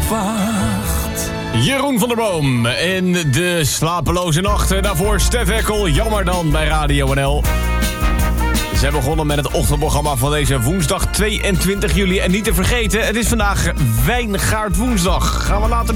wacht. Jeroen van der Boom in de slapeloze nachten. Daarvoor Stef Ekkel, Jammer dan bij Radio NL. Ze hebben begonnen met het ochtendprogramma van deze woensdag 22 juli. En niet te vergeten, het is vandaag Wijngaard woensdag. Gaan we later